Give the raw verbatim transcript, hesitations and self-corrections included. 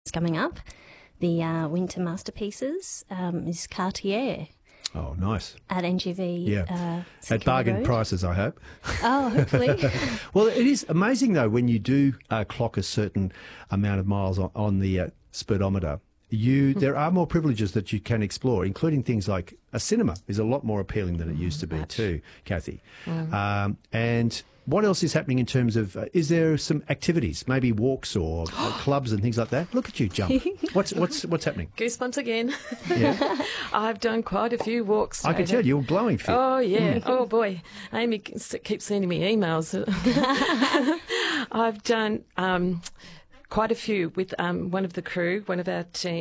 coming up. The uh, Winter Masterpieces um, is Cartier Oh, nice. at N G V. Yeah. Uh, At Secure bargain Road. prices, I hope. Oh, hopefully. Well, it is amazing, though, when you do uh, clock a certain amount of miles on, on the uh, speedometer, you there are more privileges that you can explore, including things like a cinema is a lot more appealing than it used to be too, Kathy. Um, and what else is happening in terms of, uh, is there some activities, maybe walks or uh, clubs and things like that? Look at you jump. What's what's what's happening? Goosebumps again. Yeah. I've done quite a few walks. I can Taylor. tell you're glowing fit. Oh, yeah. Oh, boy. Amy keeps sending me emails. I've done um, quite a few with um, one of the crew, one of our team.